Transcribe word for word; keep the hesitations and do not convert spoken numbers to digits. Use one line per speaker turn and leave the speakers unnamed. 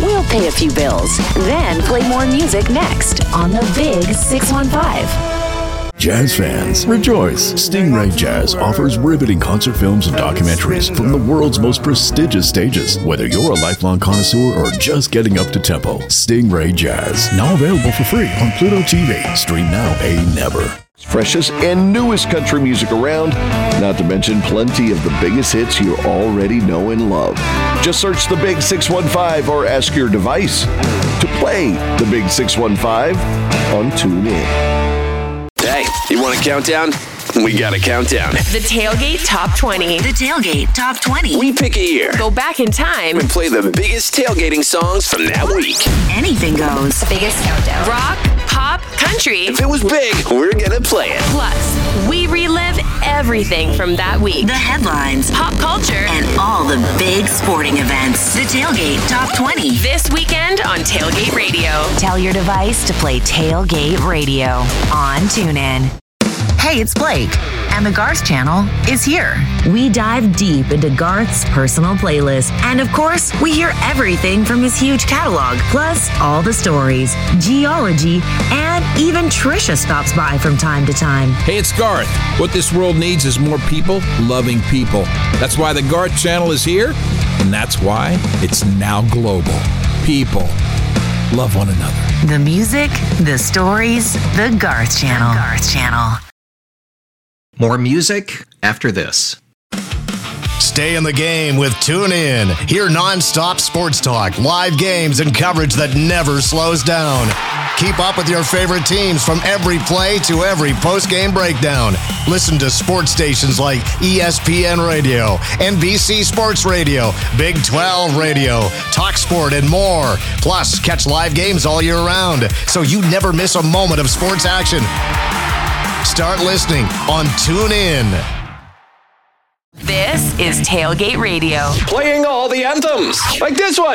We'll pay a few bills, then play more music next on the Big six one five.
Jazz fans, rejoice! Stingray Jazz offers riveting concert films and documentaries from the world's most prestigious stages. Whether you're a lifelong connoisseur or just getting up to tempo, Stingray Jazz, now available for free on Pluto T V. Stream now, pay never.
Freshest and newest country music around, not to mention plenty of the biggest hits you already know and love. Just search the Big six one five or ask your device to play the Big six one five on TuneIn.
Hey, you want a countdown? We got a countdown.
The Tailgate Top twenty.
The Tailgate Top twenty.
We pick a year.
Go back in time
and play the biggest tailgating songs from that week.
Anything goes.
The biggest countdown. Rock, pop, country.
If it was big, we're gonna play it.
Plus, we relive everything from that week.
The headlines,
pop culture,
and all the big sporting events. The Tailgate Top twenty.
This weekend on Tailgate Radio.
Tell your device to play Tailgate Radio on TuneIn.
Hey, it's Blake, and the Garth Channel is here.
We dive deep into Garth's personal playlist. And of course, we hear everything from his huge catalog, plus all the stories, geology, and even Trisha stops by from time to time.
Hey, it's Garth. What this world needs is more people loving people. That's why the Garth Channel is here, and that's why it's now global. People love one another.
The music, the stories, the Garth Channel. The Garth Channel.
More music after this.
Stay in the game with TuneIn. Hear non-stop sports talk, live games, and coverage that never slows down. Keep up with your favorite teams from every play to every post-game breakdown. Listen to sports stations like E S P N Radio, N B C Sports Radio, Big twelve Radio, Talk Sport, and more. Plus, catch live games all year round, so you never miss a moment of sports action. Start listening on TuneIn.
This is Tailgate Radio.
Playing all the anthems, like this one.